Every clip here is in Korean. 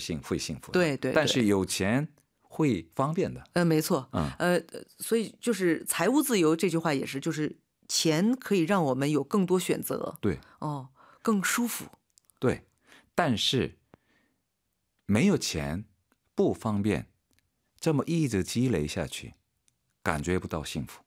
幸福的。 对对对， 但是有钱会方便的。 没错，所以就是财务自由这句话也是，就是钱可以让我们有更多选择， 对更舒服。 对，但是没有钱不方便，这么一直积累下去，感觉不到幸福。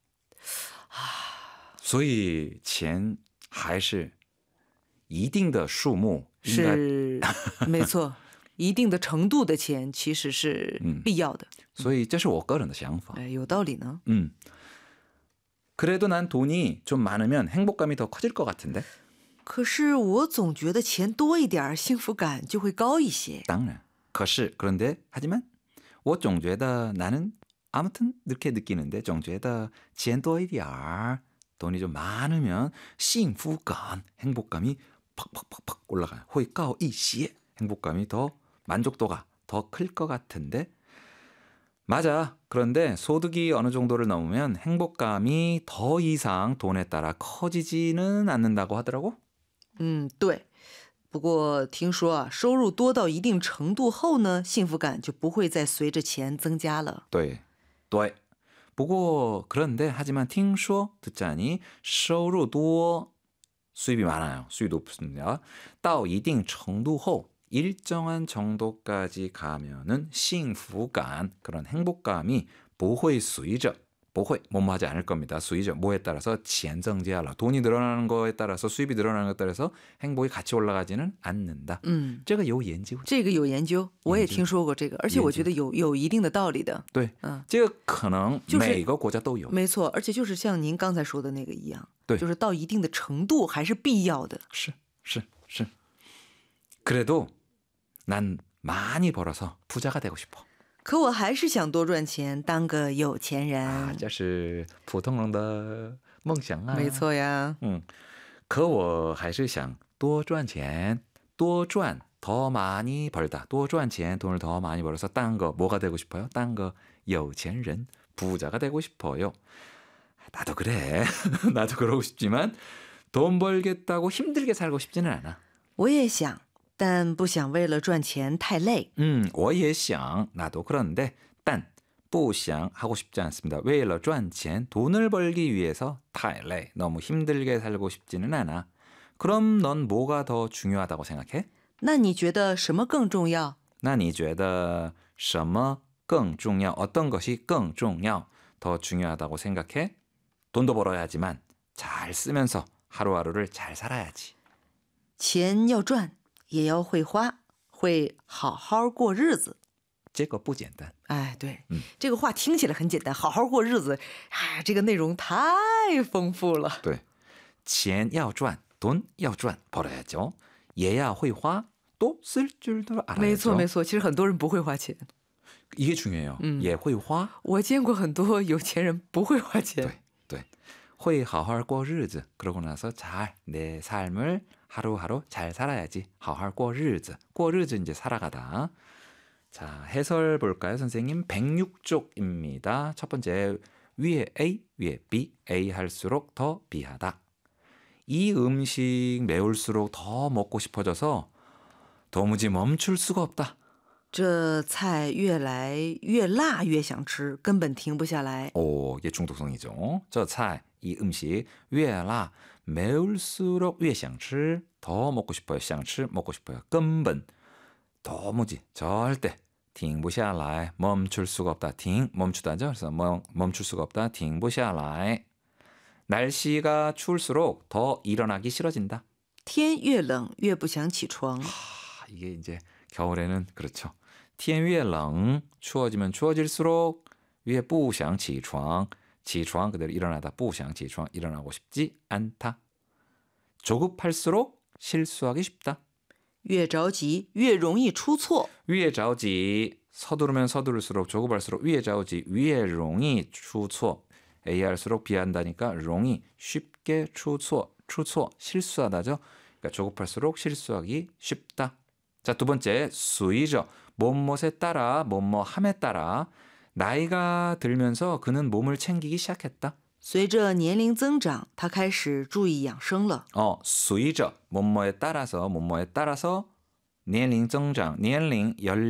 所以钱还是一定的数目应该是没错，一定的程度的钱其实是必要的。 所以这是我个人的想法。 有道理呢。 그래도 난 돈이 좀 많으면 행복감이 더 커질 것 같은데. 可是我总觉得钱多一点，幸福感就会高一些。 当然. 그런데 하지만 我总觉得 나는 아무튼 이렇게 느끼는데 总觉得钱多一点 돈이 좀 많으면 幸福感 행복감이 팍팍팍팍 올라가요. 会高一些 행복감이 더 만족도가 더 클 것 같은데. 맞아. 그런데 소득이 어느 정도를 넘으면 행복감이 더 이상 돈에 따라 커지지는 않는다고 하더라고. 对。不过听说啊，收入多到一定程度后呢，幸福感就不会再随着钱增加了。 对。不过 그런데 하지만 听说 듣자니 收入多 수입이 많아요. 수입이 높습니다. 到一定程度后 일정한 정도까지 가면은 幸福感 그런 행복감이 不会随着 뭐뭐 하지 않을 겁니다. 随着 뭐에 따라서 钱增加了 돈이 늘어나는 거에 따라서 수입이 늘어나는 것에 따라서 행복이 같이 올라가지는 않는다. 这个有研究， 这个有研究，我也听说过这个，而且我觉得有一定的道理的。 对，这个可能每个国家都有。 没错，而且就是像您刚才说的那个一样， 对， 就是到一定的程度还是必要的。 是。그래도 난 많이 벌어서 부자가 되고 싶어. 可我还是想多赚钱，当个有钱人。 这是普通人的梦想啊。 没错呀。 可我还是想多赚钱，多赚더 많이 벌다. 多赚钱 돈을 더 많이 벌어서 딴 거 뭐가 되고 싶어요? 딴 거有钱人 부자가 되고 싶어요. 나도 그래. 나도 그러고 싶지만 돈 벌겠다고 힘들게 살고 싶지는 않아. 我也想，但不想为了赚钱太累。 我也想 나도 그런데 단 不想 하고 싶지 않습니다. 为了赚钱 돈을 벌기 위해서 太累 너무 힘들게 살고 싶지는 않아. 그럼 넌 뭐가 더 중요하다고 생각해? 那你觉得什么更重要？ 那你觉得什么更重要? 어떤 것이 更重要? 더 중요하다고 생각해? 돈도 벌어야지만 잘 쓰면서 하루하루를 잘 살아야지. 钱要赚也要会花，会好好过日子。 这个不简单。 对，这个话听起来很简单，好好过日子，这个内容太丰富了。 对，钱要赚，돈要赚，벌어야죠. 也要会花，또 쓸 줄도 알아야죠. 没错没错，其实很多人不会花钱。 이게 중요해요. 也会花。 我见过很多有钱人不会花钱。 对，会好好过日子. 그러고 나서 잘 내 삶을 하루하루 잘 살아야지. 好好过日子. 过日子 이제 살아가다. 자, 해설 볼까요, 선생님? 106쪽입니다. 첫 번째, 위에 A, 위에 B. A 할수록 더 B하다. 이 음식 매울수록 더 먹고 싶어져서 도무지 멈출 수가 없다. 这菜越来越辣越想吃，根本停不下来。 이게 중독성이죠. 这菜, 이 음식 越辣 매울수록 越想吃 더 먹고 싶어요. 想吃 먹고 싶어요. 根本 도무지 절대 停不下来 멈출 수가 없다. 停 멈추다죠. 그래서 멈출 수가 없다. 停不下来. 날씨가 추울수록 더 일어나기 싫어진다. 天越冷越不想起床. 이게 이제 겨울에는 그렇죠. 天越冷 추워지면 추워질수록 越不想起床 起床 그대로 일어나다 不想起床 일어나고 싶지 않다. 조급할수록 실수하기 쉽다. 越着急越容易出错. 越着急 서두르면 서두를수록 조급할수록 越着急越容易出错. A 할수록 B 한다니까 容易 쉽게出错 실수하다죠. 그러니까 조급할수록 실수하기 쉽다. 자, 두 번째, 수이죠. 뭐뭐에 따라, 뭐뭐함에 따라 나이가 들면서 그는 몸을 챙기기 시작했다. 随着年龄增长，他开始注意养生了。 수이죠. 뭐뭐에 따라서, 뭐뭐에 따라서 年龄增长, 年龄,